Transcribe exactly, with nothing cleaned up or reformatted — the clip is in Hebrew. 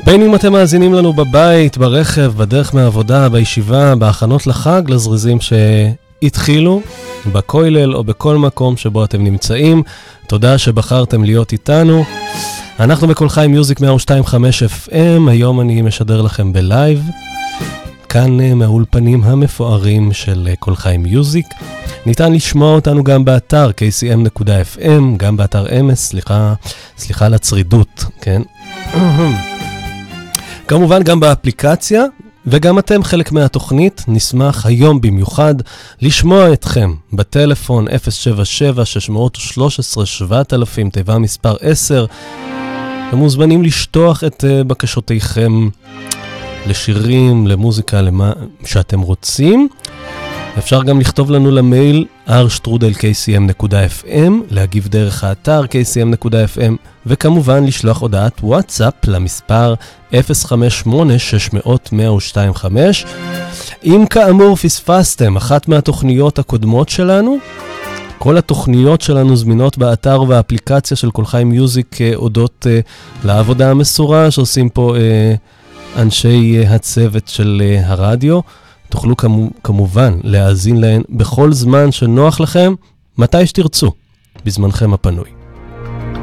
בין אם אתם מאזינים לנו בבית, ברכב, בדרך מהעבודה, בישיבה, בהכנות לחג, לזריזים שהתחילו, בכולל או בכל מקום שבו אתם נמצאים. תודה שבחרתם להיות איתנו. אנחנו בכל חיים מיוזיק מאה ושתיים נקודה חמש אף אם, היום אני משדר לכם בלייב, כאן מהאולפנים המפוארים של כל חיים מיוזיק. ניתן לשמוע אותנו גם באתר קיי סי אם נקודה אף אם, גם באתר אמס, סליחה, סליחה לצרידות, כן? כמובן גם באפליקציה, וגם אתם חלק מהתוכנית. נשמח היום במיוחד לשמוע אתכם בטלפון אפס שבע שבע שש שלוש עשרה שבעת אלפים, תיבה מספר עשר. אתם מוזמנים לשטוח את בקשותיכם לשירים, למוזיקה, למה שאתם רוצים. אפשר גם לכתוב לנו למייל אר שטרודל קיי סי אם נקודה אף אם, להגיב דרך האתר קיי סי אם נקודה אף אם, וכמובן לשלוח הודעת וואטסאפ למספר אפס חמש שמונה שש מאה מאה ושתיים חמש. אם כאמור פספסתם אחת מהתוכניות הקודמות שלנו, כל התוכניות שלנו זמינות באתר והאפליקציה של כל חיים מיוזיק, הודות uh, לעבודה המסורה שעושים פה uh, אנשי uh, הצוות של uh, הרדיו. תוכלו כמו, כמובן להאזין להן בכל זמן שנוח לכם, מתי שתרצו, בזמנכם הפנוי.